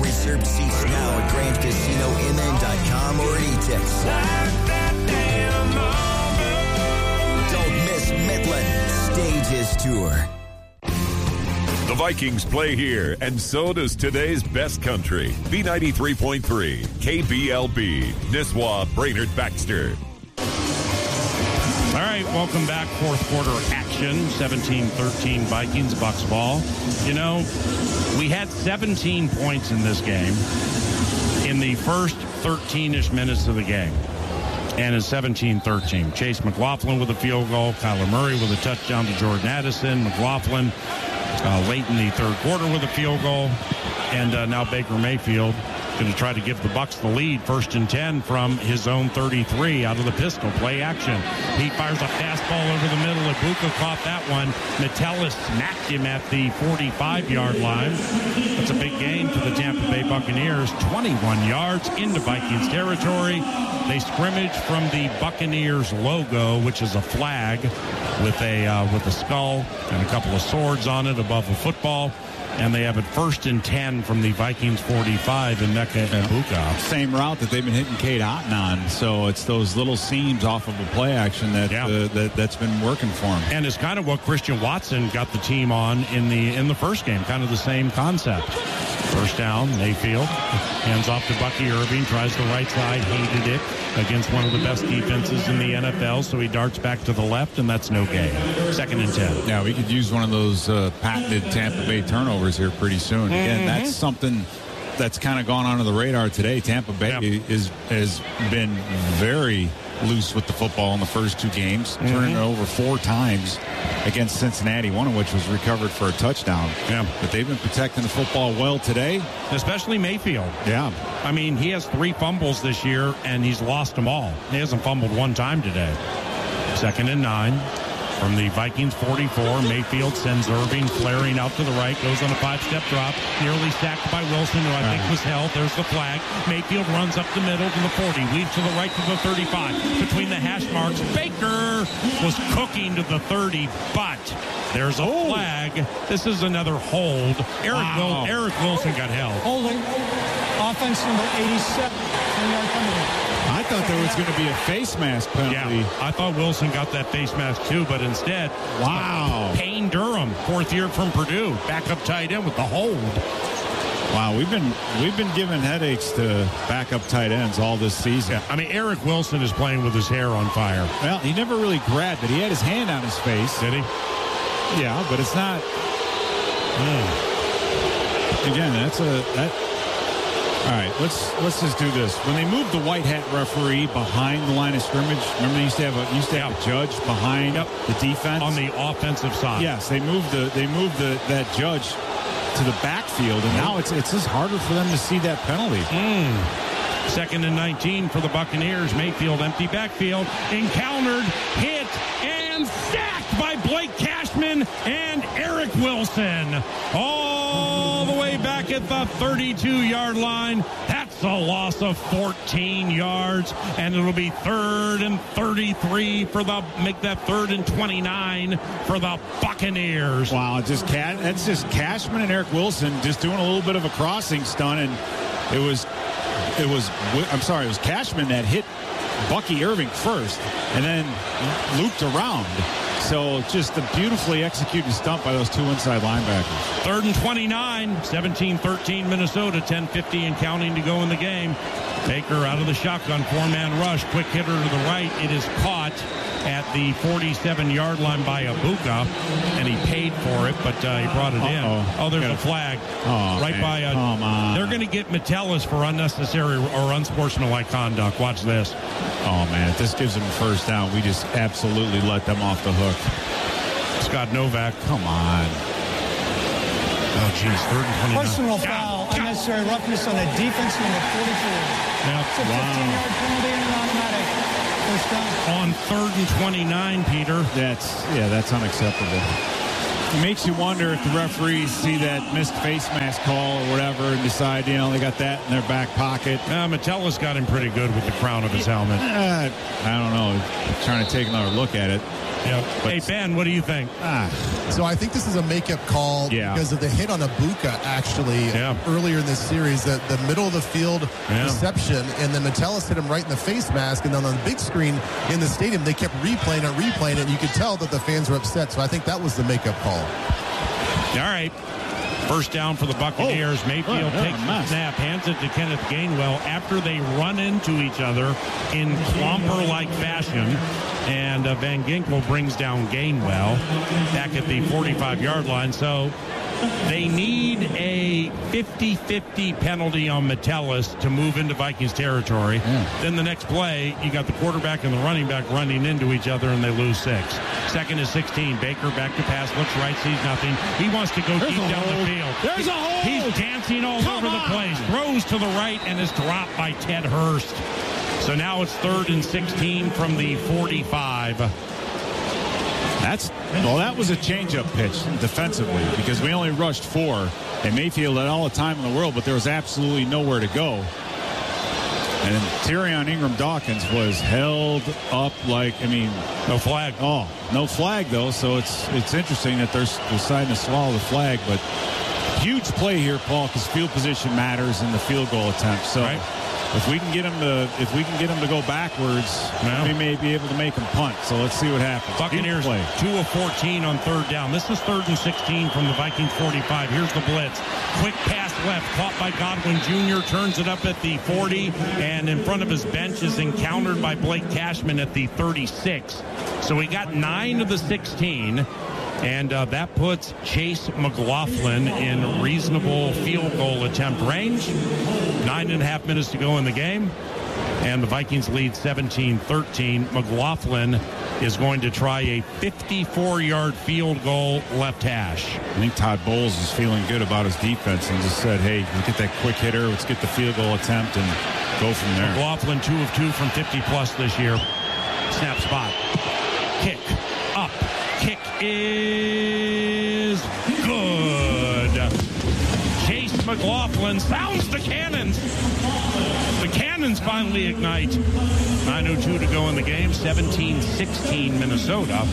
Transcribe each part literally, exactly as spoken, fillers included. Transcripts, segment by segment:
Reserved seats now at grand casino m n dot com or at E-Tix. Don't miss Midland Stages Tour. The Vikings play here, and so does today's best country. B ninety-three point three, K B L B, Nisswa, Brainerd, Baxter. All right, welcome back. Fourth quarter action, seventeen thirteen Vikings, Bucks ball. You know, we had seventeen points in this game in the first thirteen-ish minutes of the game. And it's seventeen thirteen. Chase McLaughlin with a field goal. Kyler Murray with a touchdown to Jordan Addison. McLaughlin uh, late in the third quarter with a field goal. And uh, now Baker Mayfield going to try to give the Bucks the lead. First and ten from his own thirty-three out of the pistol. Play action. He fires a fastball over the middle. Ibuka caught that one. Metellus smacked him at the forty-five-yard line. That's a big gain for the Tampa Bay Buccaneers. twenty-one yards into Vikings territory. They scrimmage from the Buccaneers logo, which is a flag with a uh, with a skull and a couple of swords on it above a football. And they have it first and ten from the Vikings forty-five in Mecca and Buka. Same route that they've been hitting Cade Otton on. So it's those little seams off of a play action that, yeah. uh, that that's been working for him. And it's kind of what Christian Watson got the team on in the in the first game. Kind of the same concept. First down, Mayfield hands off to Bucky Irving, tries the right side, hated it against one of the best defenses in the N F L, so he darts back to the left, and that's no gain. Second and ten. Yeah, we could use one of those uh, patented Tampa Bay turnovers here pretty soon. Again, mm-hmm. that's something that's kind of gone under the radar today. Tampa Bay yep. is has been very loose with the football in the first two games, mm-hmm. turning it over four times against Cincinnati, one of which was recovered for a touchdown. Yeah. But they've been protecting the football well today. Especially Mayfield. Yeah. I mean, he has three fumbles this year, and he's lost them all. He hasn't fumbled one time today. Second and nine. From the Vikings forty-four, Mayfield sends Irving flaring out to the right, goes on a five-step drop, nearly sacked by Wilson, who I think was held. There's the flag. Mayfield runs up the middle to the forty, weaves to the right to the thirty-five. Between the hash marks, Baker was cooking to the thirty, but there's a oh. flag. This is another hold. Eric, wow. Wil- Eric Wilson got held. Holding. Offense number eighty-seven. ten-yard penalty. I thought there was going to be a face mask penalty. Yeah, I thought Wilson got that face mask too, but instead, wow. Payne Durham, fourth year from Purdue, backup tight end with the hold. Wow, we've been we've been giving headaches to backup tight ends all this season. Yeah, I mean, Eric Wilson is playing with his hair on fire. Well, he never really grabbed it. He had his hand on his face. Did he? Yeah, but it's not. Mm. Again, that's a that. All right, let's let's just do this. When they moved the white hat referee behind the line of scrimmage, remember they used to have a used to have a judge behind yep. the defense on the offensive side. Yes, they moved the they moved the that judge to the backfield, and now it's it's just harder for them to see that penalty. Mm. Second and nineteen for the Buccaneers. Mayfield empty backfield, encountered, hit, and sacked by Blake Cashman and Eric Wilson. All the way back at the thirty-two-yard line. That's a loss of fourteen yards, and it'll be third and thirty-three for the make that third and twenty-nine for the Buccaneers. Wow, just Cat, that's just Cashman and Eric Wilson just doing a little bit of a crossing stunt, and it was it was I'm sorry, it was Cashman that hit Bucky Irving first, and then looped around. So just a beautifully executed stunt by those two inside linebackers. Third and twenty-nine, seventeen thirteen Minnesota, ten fifty and counting to go in the game. Baker out of the shotgun, four-man rush, quick hitter to the right. It is caught at the forty-seven-yard line by Ibuka, and he paid for it, but uh, he brought it Uh-oh. in. Oh, there's a flag oh, right man. by. A, Come on. They're going to get Metellus for unnecessary or unsportsmanlike conduct. Watch this. Oh man, if this gives them a first down, we just absolutely let them off the hook. Scott Novak, come on. Oh, geez, third and twenty-nine. Personal foul, yeah. unnecessary roughness on a defense number forty-four. Yeah. It's a fifteen-yard wow. penalty and an automatic first down. On third and twenty-nine, Peter. That's, yeah, that's unacceptable. It makes you wonder if the referees see that missed face mask call or whatever and decide, you know, they got that in their back pocket. Uh, Metellus got him pretty good with the crown of his helmet. Uh, I don't know. Trying to take another look at it. Yep. Hey, Ben, what do you think? Ah. So I think this is a makeup call yeah. because of the hit on Ibuka, actually, yeah. earlier in this series, the, the middle of the field yeah. reception, and then Metellus hit him right in the face mask, and then on the big screen in the stadium, they kept replaying it, replaying it, and you could tell that the fans were upset. So I think that was the makeup call. All right. First down for the Buccaneers. Oh. Mayfield oh, takes the snap, hands it to Kenneth Gainwell after they run into each other in clomper-like fashion. And uh, Van Ginkel brings down Gainwell back at the forty-five-yard line. So they need a fifty-fifty penalty on Metellus to move into Vikings territory. Yeah. Then the next play, you got the quarterback and the running back running into each other, and they lose six. Second is sixteen. Baker back to pass, looks right, sees nothing. He wants to go There's deep down hole. the field. There's a hole. He's dancing all Come over on. the place. Throws to the right and is dropped by Ted Hurst. So now it's third and sixteen from the forty-five. That's well, that was a change-up pitch defensively because we only rushed four, and Mayfield had all the time in the world, but there was absolutely nowhere to go. And Tyrion Ingram Dawkins was held up like, I mean, no flag. Oh, no flag though. So it's it's interesting that they're deciding to swallow the flag, but huge play here, Paul, because field position matters in the field goal attempt. So. Right. If we can get him to, if we can get him to go backwards, no. we may be able to make him punt. So let's see what happens. Buccaneers play. two of fourteen on third down. This is third and sixteen from the Vikings forty-five. Here's the blitz. Quick pass left, caught by Godwin Junior Turns it up at the forty, and in front of his bench is encountered by Blake Cashman at the thirty-six. So we got nine of the sixteen. And uh, that puts Chase McLaughlin in reasonable field goal attempt range. Nine and a half minutes to go in the game. And the Vikings lead seventeen thirteen. McLaughlin is going to try a fifty-four-yard field goal left hash. I think Todd Bowles is feeling good about his defense and just said, hey, let's get that quick hitter. Let's get the field goal attempt and go from there. McLaughlin two of two from fifty-plus this year. Snap spot. Kick. Up. Kick is good. Chase McLaughlin sounds the cannons. The cannons finally ignite. nine oh two to go in the game. seventeen sixteen Minnesota.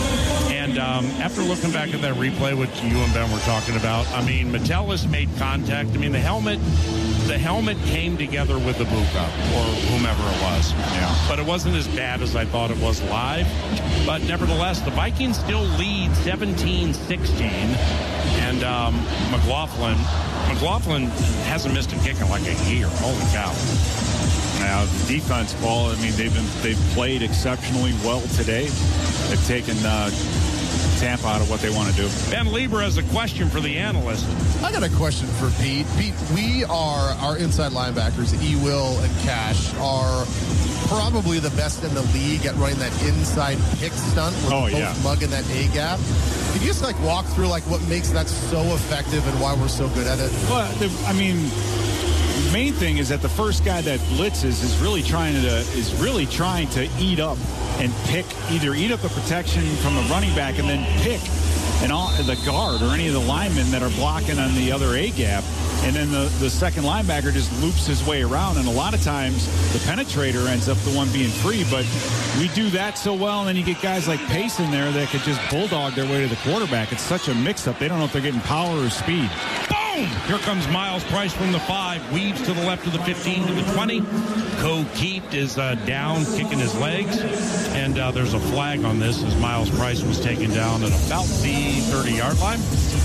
And um, after looking back at that replay, which you and Ben were talking about, I mean, Metellus made contact. I mean, the helmet, the helmet came together with the Ibuka or whomever it was. Yeah. But it wasn't as bad as I thought it was live. But nevertheless, the Vikings still lead seventeen sixteen. And um, McLaughlin, McLaughlin hasn't missed a kick in like a year. Holy cow. Now, the defense, Paul, I mean, they've been they've played exceptionally well today. They've taken uh, Tampa out of what they want to do. Ben Lieber has a question for the analyst. I got a question for Pete. Pete, we are, our inside linebackers, E-Will and Cash, are probably the best in the league at running that inside pick stunt. With oh, both yeah. mugging that A-gap. Could you just, like, walk through, like, what makes that so effective and why we're so good at it? Well, the, I mean... The main thing is that the first guy that blitzes is really trying to is really trying to eat up and pick either eat up the protection from the running back and then pick and all the guard or any of the linemen that are blocking on the other A gap, and then the, the second linebacker just loops his way around, and a lot of times the penetrator ends up the one being free. But we do that so well, and then you get guys like Pace in there that could just bulldog their way to the quarterback. It's such a mix-up. They don't know if they're getting power or speed. Here comes Miles Price from the five. Weaves to the left of the fifteen to the twenty. Co Keat is uh, down, kicking his legs. And uh, there's a flag on this as Miles Price was taken down at about the thirty-yard line.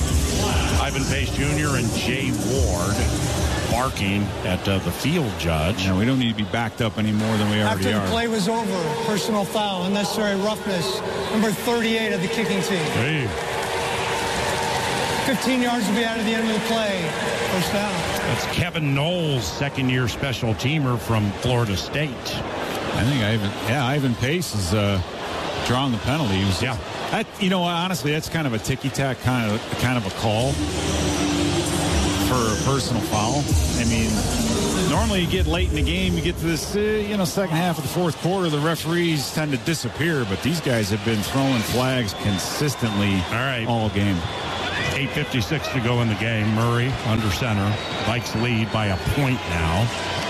Ivan Pace Junior and Jay Ward barking at uh, the field judge. No, we don't need to be backed up any more than we already After are. the play was over, personal foul, unnecessary roughness, number thirty-eight of the kicking team. Hey. fifteen yards to be out of the end of the play. First down. That's Kevin Knowles, second-year special teamer from Florida State. I think Ivan, yeah, Ivan Pace is uh, drawing the penalty. He was, yeah. That, you know, honestly, that's kind of a ticky-tack kind of kind of a call for a personal foul. I mean, Normally you get late in the game, you get to this, uh, you know, second half of the fourth quarter, the referees tend to disappear, but these guys have been throwing flags consistently all, right. all game. eight fifty-six to go in the game. Murray under center. Vikes lead by a point now.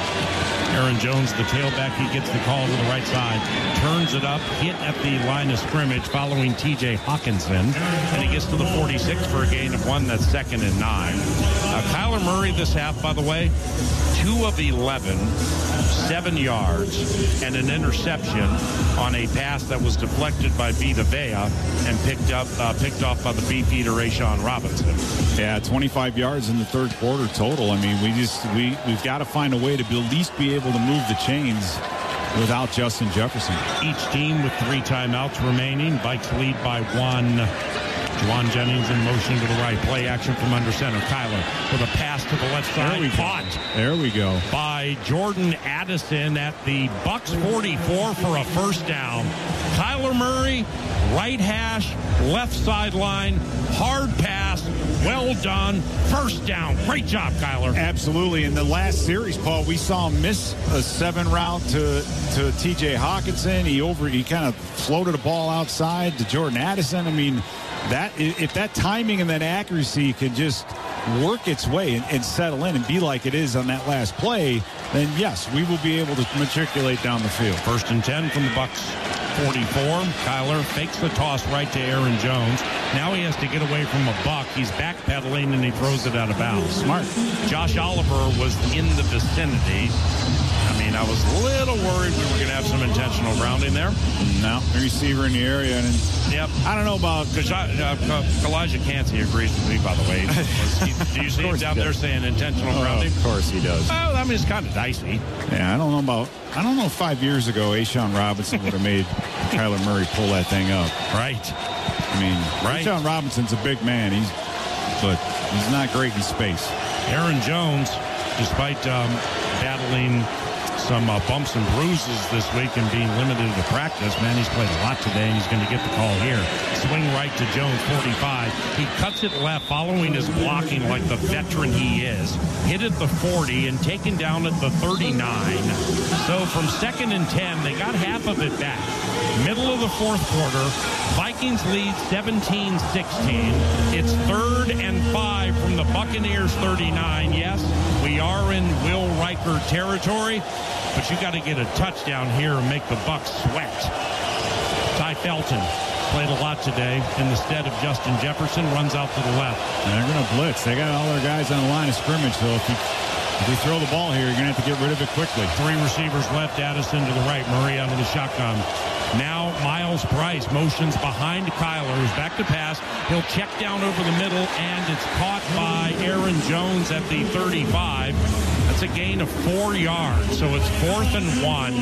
Aaron Jones, the tailback, he gets the call to the right side. Turns it up, hit at the line of scrimmage following T J Hawkinson. And he gets to the forty-six for a gain of one. That's second and nine. Uh, Kyler Murray this half, by the way, two of eleven, seven yards, and an interception on a pass that was deflected by Vita Vea and picked up, uh, picked off by the beefeater Rashawn Robinson. Yeah, twenty-five yards in the third quarter total. I mean, we just we we've got to find a way to be, at least be able to move the chains without Justin Jefferson. Each team with three timeouts remaining. Vikes lead by one. Juwan Jennings in motion to the right. Play action from under center. Kyler with a pass to the left side. There we Caught. go. There we go. By Jordan Addison at the Bucks forty-four for a first down. Kyler Murray, right hash, left sideline, hard pass, well done, first down. Great job, Kyler. Absolutely. In the last series, Paul, we saw him miss a seven route to to T J Hawkinson. He over he kind of floated a ball outside to Jordan Addison. I mean, that if that timing and that accuracy can just work its way and, and settle in and be like it is on that last play, then yes, we will be able to matriculate down the field. First and ten from the Bucks forty-four. Kyler fakes the toss right to Aaron Jones. Now he has to get away from a buck. He's backpedaling and he throws it out of bounds. Smart. Josh Oliver was in the vicinity. I mean, I was a little worried we were going to have some intentional grounding there. No, receiver in the area. And yep. I don't know about because uh, Elijah Cansey agrees with me, by the way. He, do you see him down there saying intentional grounding? Oh, of course he does. Well, I mean, it's kind of dicey. Yeah, I don't know about. I don't know if five years ago, Ashawn Robinson would have made Kyler Murray pull that thing up. Right. I mean, right. Ashawn Robinson's a big man. He's, but he's not great in space. Aaron Jones, despite um, battling some uh, bumps and bruises this week and being limited to practice, man, he's played a lot today, and he's going to get the call here. Swing right to Jones, forty-five. He cuts it left, following his blocking like the veteran he is. Hit at the forty and taken down at the thirty-nine. So from second and ten, they got half of it back. Middle of the fourth quarter, Vikings lead seventeen sixteen. It's third and five from the Buccaneers thirty-nine. Yes, we are in Will Riker territory, but you got to get a touchdown here and make the Bucs sweat. Ty Felton played a lot today in the stead of Justin Jefferson, runs out to the left. And they're going to blitz. They got all their guys on the line of scrimmage, so if you, if you throw the ball here, you're going to have to get rid of it quickly. Three receivers left, Addison to the right, Murray out of the shotgun. Now Miles Price motions behind Kyler, who's back to pass. He'll check down over the middle, and it's caught by Aaron Jones at the thirty-five. That's a gain of four yards. So it's fourth and one.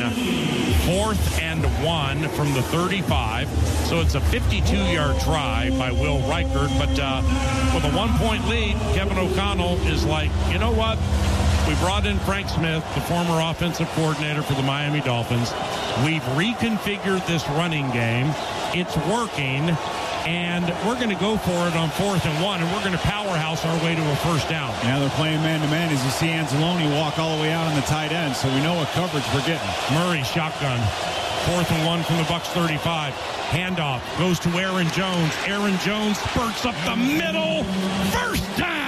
Fourth and one from the thirty-five. So it's a fifty-two-yard try by Will Reichert. But uh, with a one-point lead, Kevin O'Connell is like, you know what? We brought in Frank Smith, the former offensive coordinator for the Miami Dolphins. We've reconfigured this running game. It's working, and we're going to go for it on fourth and one, and we're going to powerhouse our way to a first down. Now they're playing man-to-man as you see Anzalone walk all the way out on the tight end, so we know what coverage we're getting. Murray, shotgun. Fourth and one from the Bucs thirty-five. Handoff goes to Aaron Jones. Aaron Jones spurts up the middle. First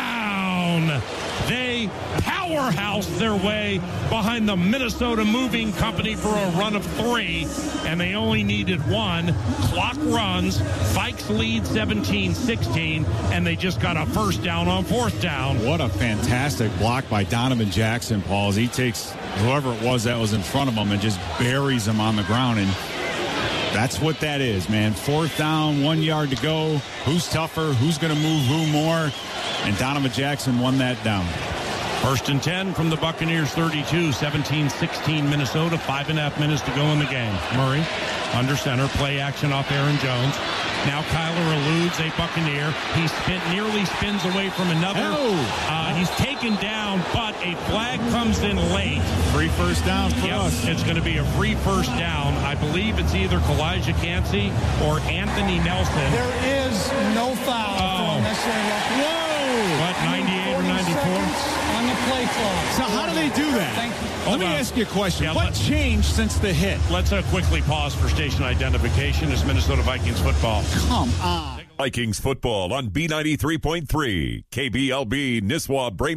down! They powerhouse their way behind the Minnesota Moving Company for a run of three, and they only needed one. Clock runs. Vikes lead seventeen sixteen, and they just got a first down on fourth down. What a fantastic block by Donovan Jackson, Paul, as he takes whoever it was that was in front of him and just buries him on the ground. And that's what that is, man. Fourth down, one yard to go. Who's tougher? Who's going to move who more? And Donovan Jackson won that down. First and ten from the Buccaneers thirty-two, seventeen sixteen Minnesota. Five and a half minutes to go in the game. Murray under center, play action off Aaron Jones. Now Kyler eludes a Buccaneer. He spin, nearly spins away from another. Oh. Uh, he's taken down, but a flag comes in late. Free first down for yep, us. It's going to be a free first down. I believe it's either Elijah Cansey or Anthony Nelson. There is no foul oh. on this area. Whoa! What, ninety-eight or ninety-four? On the play play clock. So how do they do that? Thank you. Let Hold me on. ask you a question. Yeah, what let- changed since the hit? Let's uh, quickly pause for station identification as Minnesota Vikings football. Come on. Vikings football on B ninety-three point three. K B L B Nisswa Brainerd.